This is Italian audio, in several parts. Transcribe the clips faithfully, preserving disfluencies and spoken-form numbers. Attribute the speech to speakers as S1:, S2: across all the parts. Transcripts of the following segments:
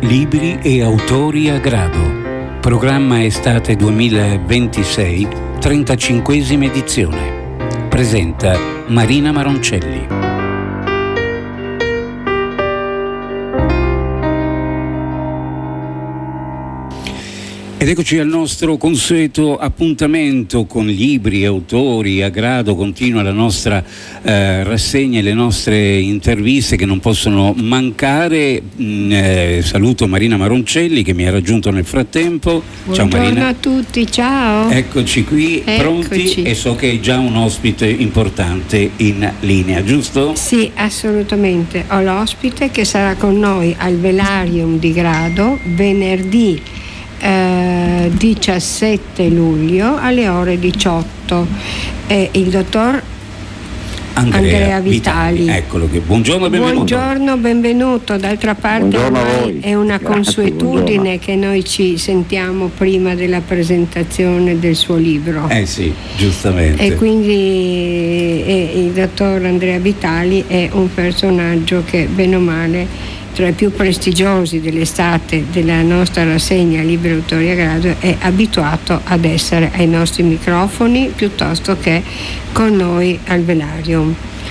S1: Libri e autori a grado. Programma estate duemilaventisei, trentacinquesima edizione. Presenta Marina Maroncelli. Ed eccoci al nostro consueto appuntamento con libri e autori a grado. Continua la nostra eh, rassegna e le nostre interviste che non possono mancare. Mm, eh, saluto Marina Maroncelli che mi ha raggiunto nel frattempo.
S2: Buongiorno,
S1: ciao Marina.
S2: A tutti, ciao.
S1: Eccoci qui,
S2: Eccoci.
S1: Pronti, e so che hai già un ospite importante in linea, giusto?
S2: Sì, assolutamente. Ho l'ospite che sarà con noi al Velarium di Grado venerdì Eh, diciassette luglio alle ore diciotto. È il dottor Andrea, Andrea Vitali.
S1: Vitali. Eccolo che buongiorno e benvenuto.
S2: Buongiorno, benvenuto. D'altra parte ormai è una Grazie, consuetudine buongiorno. Che noi ci sentiamo prima della presentazione del suo libro.
S1: Eh sì, giustamente.
S2: E quindi eh, il dottor Andrea Vitali è un personaggio che bene o male tra i più prestigiosi dell'estate della nostra rassegna Libri e Autori a Grado è abituato ad essere ai nostri microfoni piuttosto che con noi al Velarium.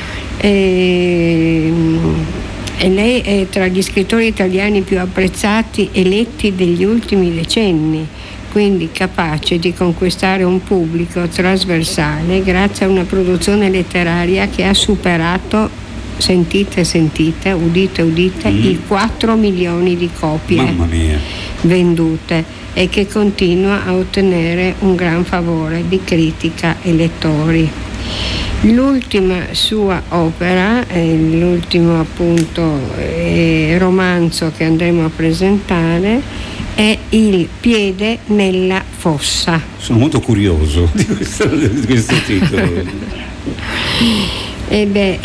S2: E, e lei è tra gli scrittori italiani più apprezzati e letti degli ultimi decenni, quindi capace di conquistare un pubblico trasversale grazie a una produzione letteraria che ha superato, sentite sentite, udite udite, mm. i quattro milioni di copie
S1: Mamma mia.
S2: vendute e che continua a ottenere un gran favore di critica e lettori. L'ultima sua opera, eh, l'ultimo appunto eh, romanzo che andremo a presentare è Il piede nella fossa.
S1: Sono molto curioso di questo, di questo titolo.
S2: E beh,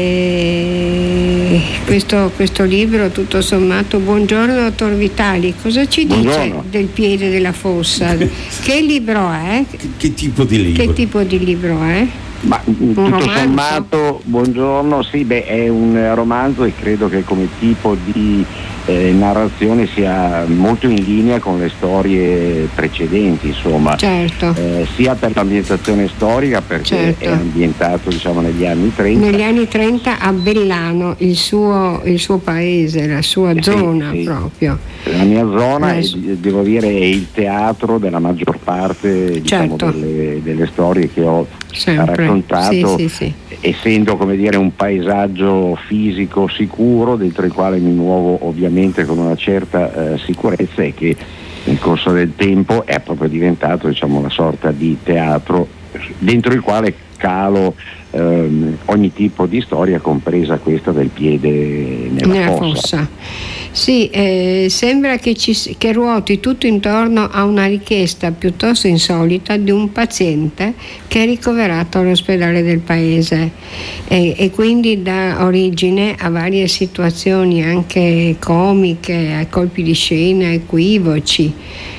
S2: eh, questo, questo libro tutto sommato, buongiorno dottor Vitali, cosa ci
S3: buongiorno.
S2: dice del piede della fossa? Che libro è?
S1: Che, che tipo di libro?
S2: Che tipo di libro è?
S3: Ma
S2: un
S3: tutto
S2: romanzo?
S3: sommato, buongiorno, sì, beh, è un romanzo e credo che come tipo di eh, narrazione sia molto in linea con le storie precedenti, insomma.
S2: Certo.
S3: Eh, sia per l'ambientazione storica, perché
S2: certo.
S3: è ambientato diciamo negli anni trenta.
S2: Negli anni trenta a Bellano, il suo, il suo paese, la sua
S3: sì,
S2: zona
S3: sì.
S2: proprio.
S3: La mia zona,
S2: eh,
S3: è, devo dire, è il teatro della maggior parte diciamo,
S2: certo.
S3: delle, delle storie che ho
S2: Sempre.
S3: raccontato,
S2: sì, sì, sì.
S3: essendo come dire un paesaggio fisico sicuro dentro il quale mi muovo ovviamente con una certa eh, sicurezza e che nel corso del tempo è proprio diventato diciamo una sorta di teatro dentro il quale calo ehm, ogni tipo di storia, compresa questa del piede nella,
S2: nella
S3: fossa.
S2: fossa. Sì, eh, sembra che, ci, che ruoti tutto intorno a una richiesta piuttosto insolita di un paziente che è ricoverato all'ospedale del paese e, e quindi dà origine a varie situazioni anche comiche, a colpi di scena, equivoci.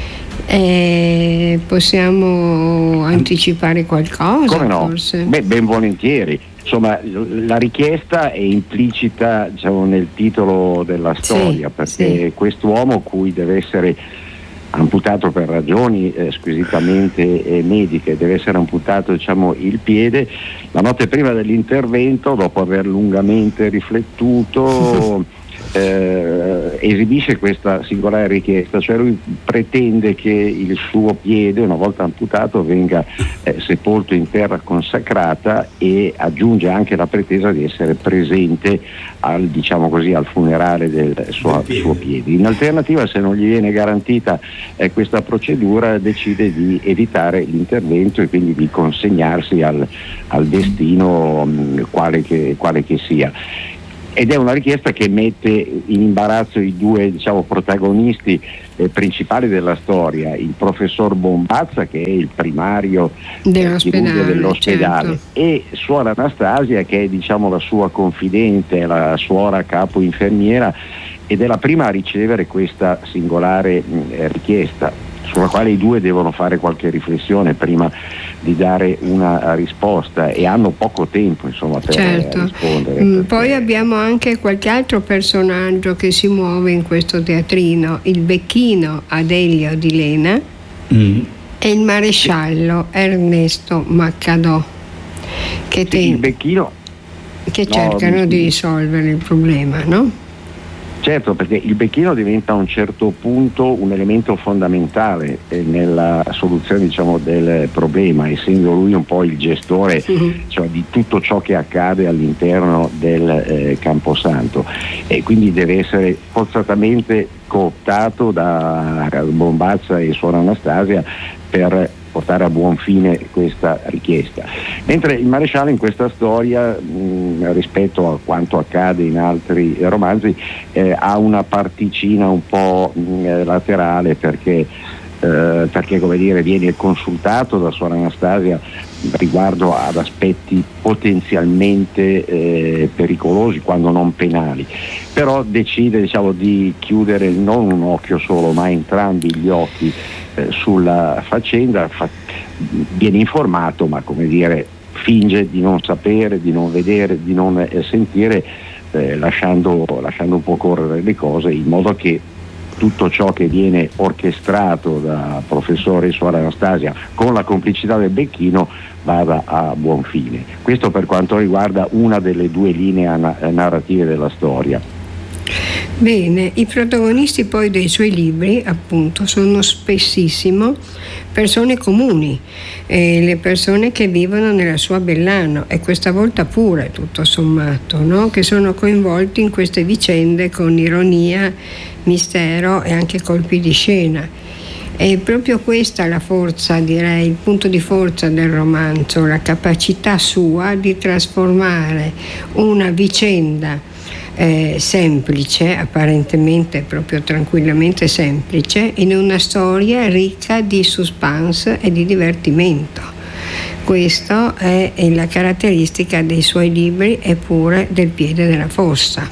S2: Eh, possiamo anticipare qualcosa?
S3: Come no?
S2: Forse?
S3: Beh, ben volentieri. Insomma, la richiesta è implicita diciamo, nel titolo della storia,
S2: sì,
S3: perché
S2: sì.
S3: quest'uomo cui deve essere amputato per ragioni eh, squisitamente eh, mediche, deve essere amputato diciamo, il piede, la notte prima dell'intervento, dopo aver lungamente riflettuto, eh, esibisce questa singolare richiesta, cioè lui pretende che il suo piede, una volta amputato, venga eh, sepolto in terra consacrata e aggiunge anche la pretesa di essere presente al, diciamo così, al funerale del suo, piede. suo piede. In alternativa, se non gli viene garantita eh, questa procedura, decide di evitare l'intervento e quindi di consegnarsi al, al destino mh, quale, che, quale che sia. Ed è una richiesta che mette in imbarazzo i due diciamo, protagonisti eh, principali della storia, il professor Bombazza, che è il primario
S2: dell'ospedale,
S3: dell'ospedale
S2: certo.
S3: e suora Anastasia, che è diciamo, la sua confidente, la suora capo infermiera, ed è la prima a ricevere questa singolare mh, richiesta. sulla quale i due devono fare qualche riflessione prima di dare una risposta, e hanno poco tempo insomma per
S2: certo.
S3: rispondere.
S2: Mm, poi abbiamo anche qualche altro personaggio che si muove in questo teatrino, il becchino Adelio Di Lena mm. e il maresciallo Ernesto Maccadò, che,
S3: sì,
S2: te-
S3: il becchino
S2: che
S3: no,
S2: cercano di risolvere il problema, no?
S3: Certo, perché il becchino diventa a un certo punto un elemento fondamentale eh, nella soluzione, diciamo, del problema, essendo lui un po' il gestore uh-huh. cioè, di tutto ciò che accade all'interno del eh, Camposanto, e quindi deve essere forzatamente cooptato da Bombazza e Suor Anastasia per portare a buon fine questa richiesta. Mentre il maresciallo in questa storia, mh, rispetto a quanto accade in altri romanzi, eh, ha una particina un po' mh, laterale, perché, eh, perché come dire, viene consultato da Suor Anastasia riguardo ad aspetti potenzialmente eh, pericolosi, quando non penali, però decide, diciamo, di chiudere non un occhio solo ma entrambi gli occhi eh, sulla faccenda, fa- viene informato, ma come dire finge di non sapere, di non vedere, di non eh, sentire, eh, lasciando, lasciando un po' correre le cose, in modo che tutto ciò che viene orchestrato da professore e Suor Anastasia con la complicità del becchino vada a buon fine. Questo per quanto riguarda una delle due linee narrative della storia.
S2: Bene, i protagonisti poi dei suoi libri, appunto, sono spessissimo persone comuni, eh, le persone che vivono nella sua Bellano, e questa volta pure, tutto sommato, no? Che sono coinvolti in queste vicende con ironia, mistero e anche colpi di scena. È proprio questa la forza, direi, il punto di forza del romanzo, la capacità sua di trasformare una vicenda Eh, semplice, apparentemente proprio tranquillamente semplice, in una storia ricca di suspense e di divertimento. Questa è, è la caratteristica dei suoi libri, e pure del Piede della Fossa.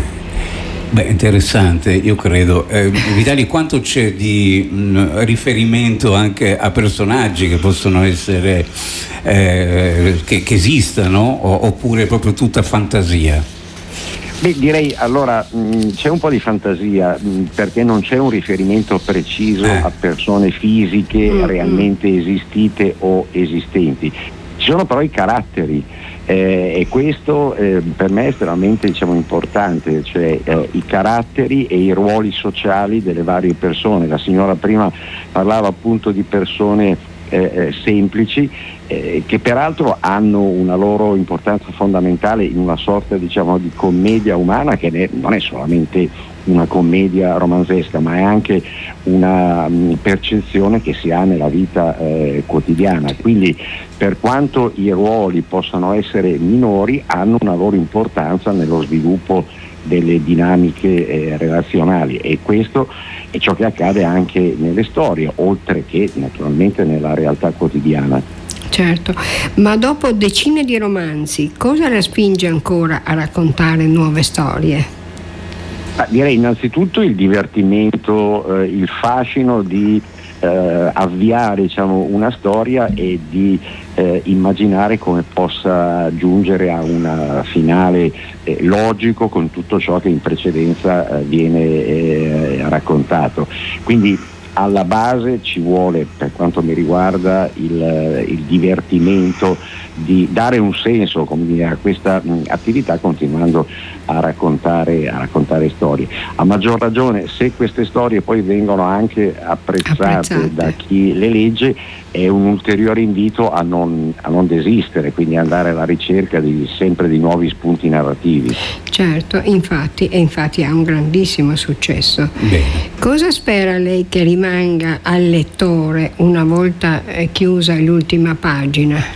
S1: Beh, interessante, io credo. Eh, Vitali, quanto c'è di mh, riferimento anche a personaggi che possono essere, eh, che, che esistano, o, oppure proprio tutta fantasia?
S3: Beh, direi allora mh, c'è un po' di fantasia, mh, perché non c'è un riferimento preciso eh. a persone fisiche mm-hmm. realmente esistite o esistenti. Ci sono però i caratteri, eh, e questo eh, per me è estremamente, diciamo, importante, cioè eh, i caratteri e i ruoli sociali delle varie persone. La signora prima parlava appunto di persone Eh, eh, semplici, eh, che peraltro hanno una loro importanza fondamentale in una sorta, diciamo, di commedia umana, che ne, non è solamente una commedia romanzesca, ma è anche una mh, percezione che si ha nella vita eh, quotidiana. Quindi, per quanto i ruoli possano essere minori, hanno una loro importanza nello sviluppo delle dinamiche eh, relazionali, e questo è ciò che accade anche nelle storie, oltre che naturalmente nella realtà quotidiana.
S2: Certo, ma dopo decine di romanzi, cosa la spinge ancora a raccontare nuove storie?
S3: Ah, direi innanzitutto il divertimento, eh, il fascino di eh, avviare, diciamo, una storia e di eh, immaginare come possa giungere a una finale eh, logico con tutto ciò che in precedenza eh, viene eh, raccontato. Quindi alla base ci vuole, per quanto mi riguarda, il, il divertimento di dare un senso, come dire, a questa mh, attività, continuando a raccontare, a raccontare storie. A maggior ragione, se queste storie poi vengono anche apprezzate, apprezzate. da chi le legge, è un ulteriore invito a non, a non desistere, quindi andare alla ricerca di sempre di nuovi spunti narrativi.
S2: Certo, infatti, e infatti ha un grandissimo successo.
S1: Bene.
S2: Cosa spera lei che rimanga al lettore una volta chiusa l'ultima pagina?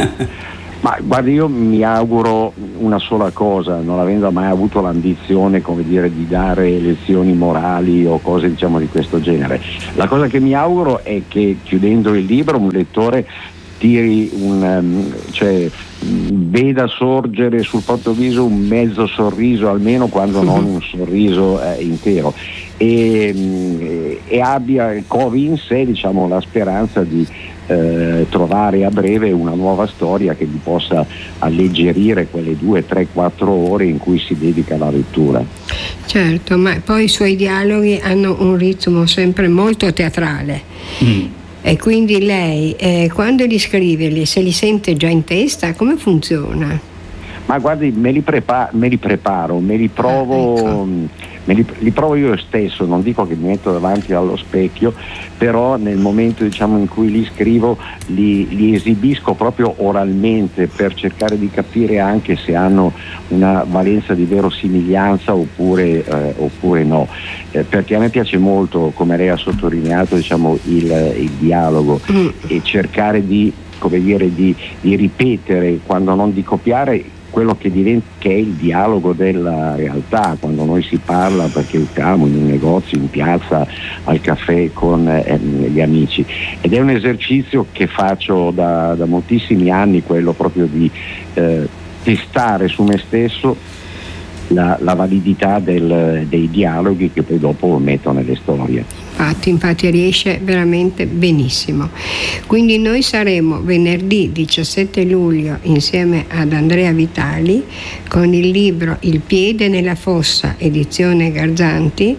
S3: Ma guardi, io mi auguro una sola cosa, non avendo mai avuto l'ambizione, come dire, di dare lezioni morali o cose, diciamo, di questo genere. La cosa che mi auguro è che, chiudendo il libro, un lettore tiri un um, cioè veda sorgere sul proprio viso un mezzo sorriso, almeno, quando non un sorriso eh, intero, e, e abbia, covi in sé, diciamo, la speranza di eh, trovare a breve una nuova storia che gli possa alleggerire quelle due, tre, quattro ore in cui si dedica alla lettura.
S2: Certo, ma poi i suoi dialoghi hanno un ritmo sempre molto teatrale. Mm. E quindi lei, eh, quando li scrive, li, se li sente già in testa, come funziona?
S3: Ma guardi, me li, prepa- me li preparo, me li provo, ah, ecco. me li, li provo io stesso, non dico che mi metto davanti allo specchio, però nel momento, diciamo, in cui li scrivo li, li esibisco proprio oralmente per cercare di capire anche se hanno una valenza di verosimiglianza oppure, eh, oppure no, eh, perché a me piace molto, come lei ha sottolineato, diciamo, il, il dialogo mm. e cercare di, come dire, di, di ripetere, quando non di copiare, quello che, diventa, che è il dialogo della realtà, quando noi si parla perché usciamo in un negozio, in piazza, al caffè con eh, gli amici, ed è un esercizio che faccio da, da moltissimi anni, quello proprio di eh, testare su me stesso la, la validità del, dei dialoghi che poi dopo metto nelle storie.
S2: Infatti, infatti riesce veramente benissimo. Quindi noi saremo venerdì diciassette luglio insieme ad Andrea Vitali con il libro Il piede nella fossa, edizione Garzanti,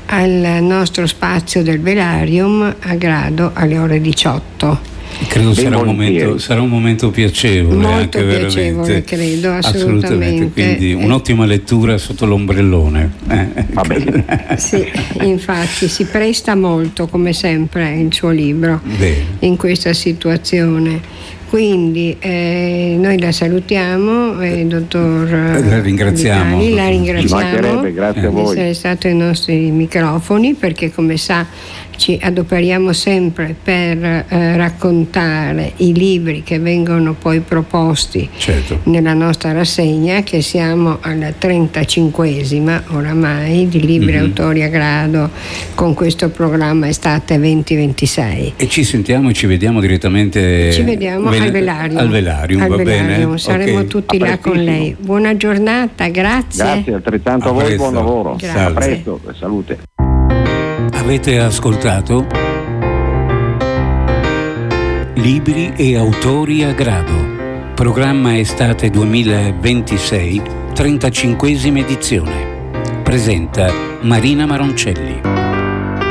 S2: al nostro spazio del Velarium a Grado alle ore diciotto.
S1: Credo sarà un, momento, sarà un momento piacevole,
S2: molto
S1: anche
S2: piacevole,
S1: veramente.
S2: Credo,
S1: assolutamente.
S2: assolutamente.
S1: Quindi un'ottima lettura sotto l'ombrellone. Eh.
S3: Va bene.
S2: Sì, infatti si presta molto, come sempre, il suo libro bene. In questa situazione. Quindi eh, noi la salutiamo, eh, dottor
S1: la ringraziamo.
S2: Vitali, la ringraziamo
S3: grazie a
S2: di
S3: voi.
S2: essere stato ai nostri microfoni, perché come sa ci adoperiamo sempre per eh, raccontare i libri che vengono poi proposti
S1: certo. nella
S2: nostra rassegna, che siamo alla trentacinquesima oramai di libri mm-hmm. autori a grado con questo programma Estate venti ventisei.
S1: E ci sentiamo e ci vediamo direttamente
S2: ci vediamo ven- al Velarium,
S1: al Velarium,
S2: al
S1: va
S2: Velarium.
S1: bene?
S2: Saremo
S1: okay.
S2: tutti là con lei. Buona giornata, grazie.
S3: Grazie, altrettanto a, a voi, buon lavoro.
S2: Grazie.
S3: A presto, salute.
S1: Avete ascoltato Libri e autori a grado, programma Estate duemilaventisei, trentacinquesima edizione. Presenta Marina Maroncelli.